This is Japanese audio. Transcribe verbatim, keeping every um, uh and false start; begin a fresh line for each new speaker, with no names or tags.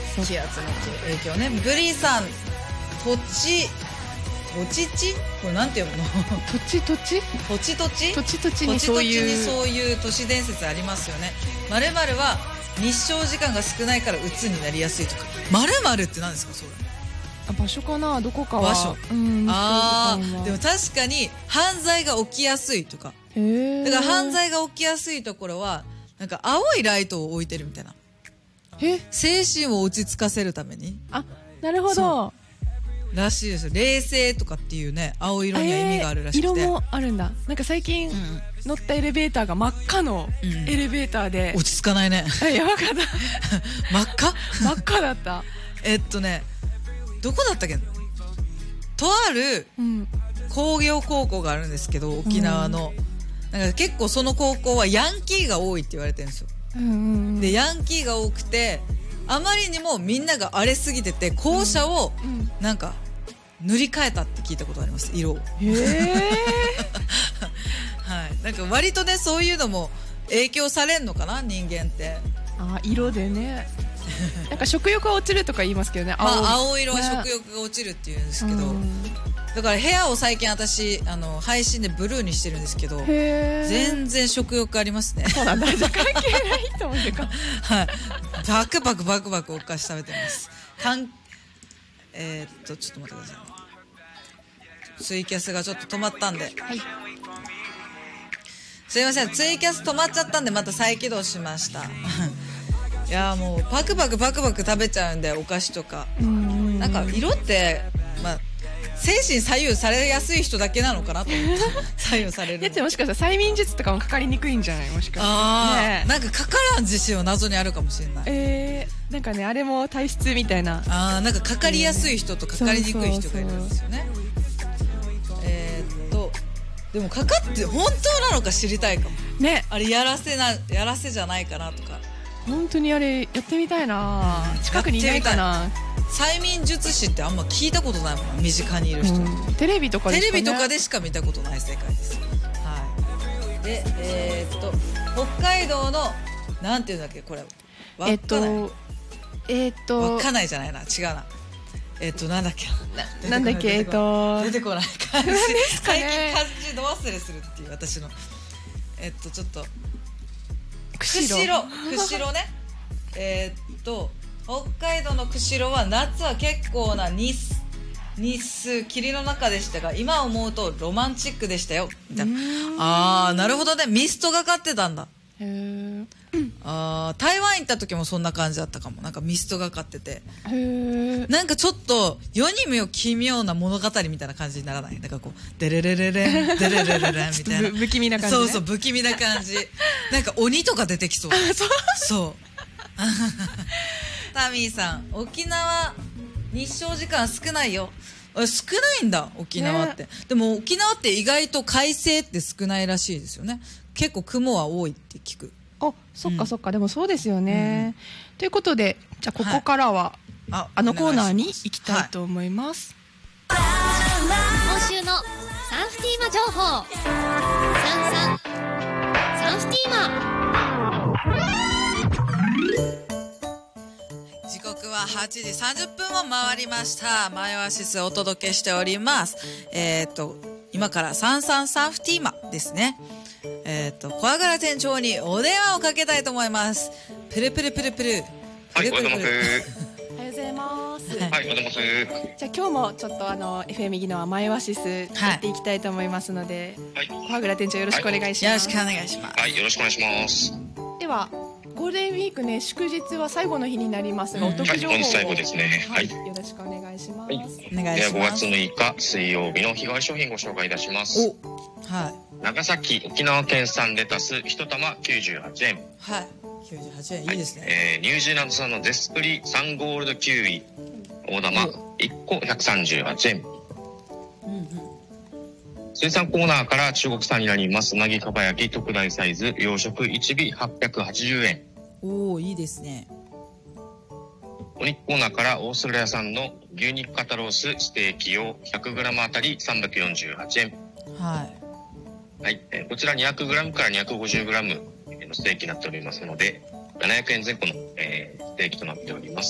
気圧の影響ね。ブリさん、土地土地地これなんて読むの？
土地土地
土地土地
土地土地にそういう
土地土地にそういう都市伝説ありますよね。〇〇は日照時間が少ないから鬱になりやすいとか。〇〇って何ですかそれ？
あ、場所かな、どこかは
場所、
うん、
ああ、でも確かに犯罪が起きやすいとか。
へー、
だから犯罪が起きやすいところはなんか青いライトを置いてるみたいな。
え、
精神を落ち着かせるために。
あ、なるほど
らしいですよ。冷静とかっていうね、青色には意味があるらしくて、
えー、色もあるんだ。なんか最近、うん、乗ったエレベーターが真っ赤のエレベーターで、
うん、落ち着かないね。
やばかった
真っ赤
真っ赤だった
えっとね、どこだったっけ、とある工業高校があるんですけど、沖縄の、うん、なんか結構その高校はヤンキーが多いって言われてるんですよ、うんうんうん、でヤンキーが多くてあまりにもみんなが荒れすぎてて校舎をなんか塗り替えたって聞いたことあります、色を。へーはい、なんか割とねそういうのも影響されんのかな、人間って。
あ、色でねなんか食欲が落ちるとか言いますけどね。青、
まあ、青色は食欲が落ちるっていうんですけど、だから部屋を最近私あの配信でブルーにしてるんですけど、全然食欲ありますね。
そうなんだ、じゃ関係ないと思ってか
はい、バクバクバクバクお菓子食べてます。かんえー、っとちょっと待ってください、ツイキャスがちょっと止まったんで、はい、すいません、ツイキャス止まっちゃったんでまた再起動しましたいやもうバクバクバクバク食べちゃうんで、お菓子とか。んなんか色ってまあ精神左右されやすい人だけなのかなと思って左右されるの。
やつもしかしたら催眠術とかもかかりにくいんじゃない、もしかしたら。
あ、ね、なんかかからん自信は謎にあるかもしれない。
えー、なんかねあれも体質みたいな。
あ、なんかかかりやすい人とかかりにくい人がいるんですよね。えー、っとでもかかって本当なのか知りたいかも
ね。
あれやらせなやらせじゃないかなとか。
本当にあれやってみたいな、うん、近くにいないかな。
催眠術師ってあんま聞いたことないもん、身近にいる人、うん、
テレビとかでしか、ね、
テレビとかでしか見たことない世界です。はい。で、えー、っと北海道のなんていうんだっけこれ、
えっとえー、っと
稚内じゃないな、違うな、えー、っとなんだっけ
な、なんだっけ、えー、っと
出てこない感じ、
ね、
最近漢字ど忘れするっていう私の、えー、っとちょっと釧路釧路ねえー、っと北海道の釧路は夏は結構な日日数霧の中でしたが、今思うとロマンチックでしたよみたいな。あー、なるほどね、ミストがかってたんだ。へー、あー、台湾行った時もそんな感じだったかも。なんかミストがかってて、へー、なんかちょっと世にも奇妙な物語みたいな感じにならない？なんかこうデレレレレンデレレレレンみたいな
不気味な感じ、ね、
そうそう、不気味な感じなんか鬼とか出てきそうそうそうタミーさん、沖縄日照時間少ないよ。少ないんだ沖縄って、ね、でも沖縄って意外と快晴って少ないらしいですよね。結構雲は多いって聞く。
あ、そっかそっか、うん、でもそうですよね、うん、ということで、じゃあここからは、はい、あ, あのコーナーに行きたいと思います、
はい、今週のサンフティーマ情報、サンサンサンフティーマ。
時刻ははちじさんじゅっぷんを回りました。マイオアシスをお届けしております。えっと今からサンサンサンフティーマですね。えっと小柄店長にお電話をかけたいと思います。プルプルプルプル。
はい、おはようございます。
おはようございます。
はい、おはようございます。
じゃあ今日もちょっとあの エフエム ギノはマイオアシスやっていきたいと思いますので、はい、小柄店長よろしくお願いします。
よろしくお願いします。
はい、よろしくお願いします。
ではゴールデンウィークね、祝日は最後の日になりますが、うん、お得情報を、はい、
本日最後ですね、はい、
よろしくお願いします、
はい、
お願いします。
ごがつむいか水曜日の日替わり商品ご紹介いたします。
お、はい、
長崎沖縄県産レタス一玉きゅうじゅうはちえん、
はい、きゅうじゅうはちえん、いいですね、
はい、えー、ニュージーランド産のゼスプリサンゴールドキウイ大玉いっこひゃくさんじゅうはちえん、うんうん、水産コーナーから中国産になりますうなぎかば焼き特大サイズ養殖いち尾はっぴゃくはちじゅうえん。
おー、いいですね。
お肉コーナーからオーストラリア産の牛肉肩ロースステーキ用 ひゃくグラム あたりさんびゃくよんじゅうはちえん。
はい、
はい、えー、こちら にひゃくグラム から にひゃくごじゅうグラム のステーキになっておりますのでななひゃくえんぜん後の、えー、ステーキとなっております。